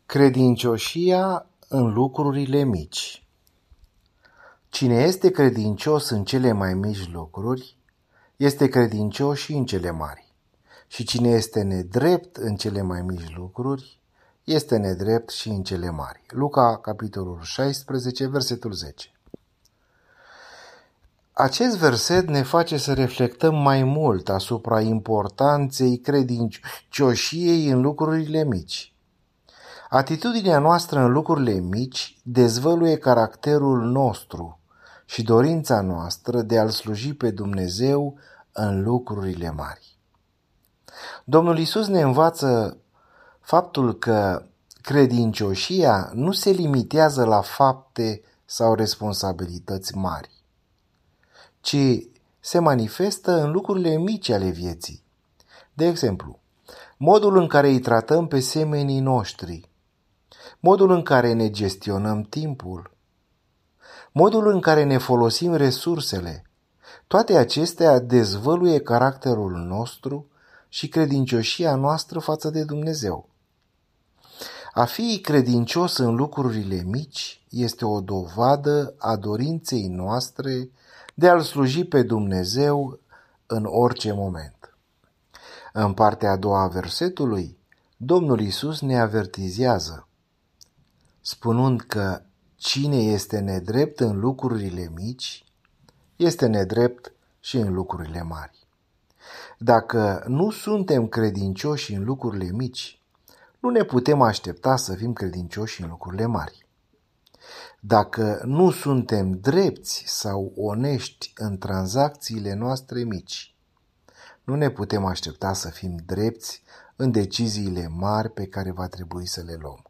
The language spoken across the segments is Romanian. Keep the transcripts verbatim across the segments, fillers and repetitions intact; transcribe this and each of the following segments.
Credincioșia în lucrurile mici. Cine este credincios în cele mai mici lucruri, este credincios și în cele mari. Și cine este nedrept în cele mai mici lucruri, este nedrept și în cele mari. Luca, capitolul șaisprezece, versetul zece. Acest verset ne face să reflectăm mai mult asupra importanței credincioșiei în lucrurile mici. Atitudinea noastră în lucrurile mici dezvăluie caracterul nostru și dorința noastră de a-L sluji pe Dumnezeu în lucrurile mari. Domnul Iisus ne învață faptul că credincioșia nu se limitează la fapte sau responsabilități mari, ci se manifestă în lucrurile mici ale vieții. De exemplu, modul în care îi tratăm pe semenii noștri, modul în care ne gestionăm timpul, modul în care ne folosim resursele, toate acestea dezvăluie caracterul nostru și credincioșia noastră față de Dumnezeu. A fi credincios în lucrurile mici este o dovadă a dorinței noastre de a-L sluji pe Dumnezeu în orice moment. În partea a doua a versetului, Domnul Iisus ne avertizează, spunând că cine este nedrept în lucrurile mici, este nedrept și în lucrurile mari. Dacă nu suntem credincioși în lucrurile mici, nu ne putem aștepta să fim credincioși în lucrurile mari. Dacă nu suntem drepți sau onești în tranzacțiile noastre mici, nu ne putem aștepta să fim drepți în deciziile mari pe care va trebui să le luăm.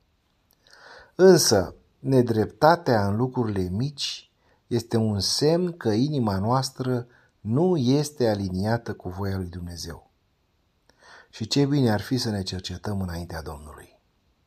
Însă, nedreptatea în lucrurile mici este un semn că inima noastră nu este aliniată cu voia lui Dumnezeu. Și ce bine ar fi să ne cercetăm înaintea Domnului.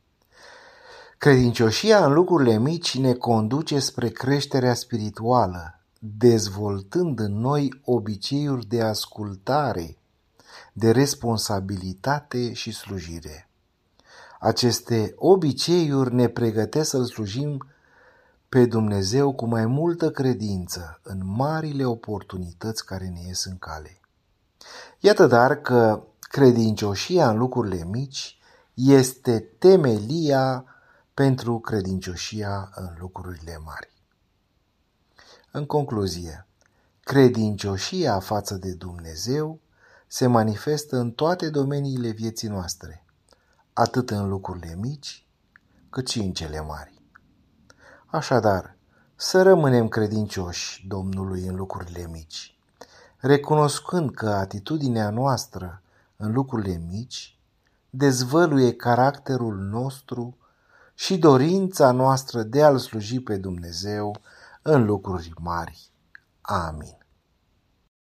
Credincioșia în lucrurile mici ne conduce spre creșterea spirituală, dezvoltând în noi obiceiuri de ascultare, de responsabilitate și slujire. Aceste obiceiuri ne pregătesc să-L slujim pe Dumnezeu cu mai multă credință în marile oportunități care ne ies în cale. Iată dar că credincioșia în lucrurile mici este temelia pentru credincioșia în lucrurile mari. În concluzie, credincioșia față de Dumnezeu se manifestă în toate domeniile vieții noastre, atât în lucrurile mici, cât și în cele mari. Așadar, să rămânem credincioși Domnului în lucrurile mici, recunoscând că atitudinea noastră în lucrurile mici dezvăluie caracterul nostru și dorința noastră de a-L sluji pe Dumnezeu în lucruri mari. Amin.